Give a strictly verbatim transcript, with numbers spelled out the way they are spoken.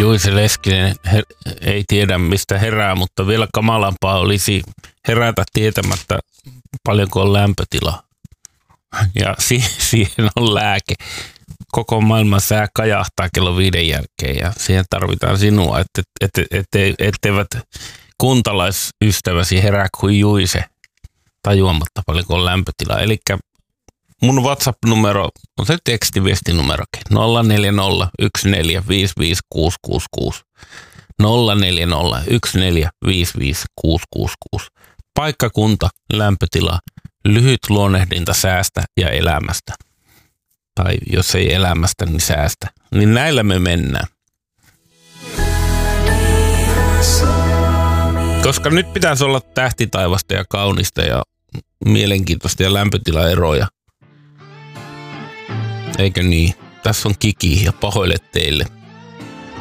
Juise Leskinen her- ei tiedä mistä herää, mutta vielä kamalampaa olisi herätä tietämättä paljonko on lämpötila. Ja si- siihen on lääke. Koko maailman sää kajahtaa kello viiden jälkeen ja siihen tarvitaan sinua, että et, et, et, etteivät kuntalaisystäväsi herää kuin Juise tajuamatta paljonko on lämpötila. Eli mun WhatsApp-numero on se tekstiviestinumerokin. nolla neljä nolla yksi neljä viisi viisi kuusi kuusi kuusi. nolla neljä nolla yksi neljä viisi viisi kuusi kuusi kuusi. Paikkakunta, lämpötila, lyhyt luonnehdinta säästä ja elämästä. Tai jos ei elämästä, niin säästä. Niin näillä me mennään. Koska nyt pitäisi olla tähtitaivasta ja kaunista ja mielenkiintoista ja lämpötilaeroja. Eikö niin? Tässä on Kiki ja pahoille teille.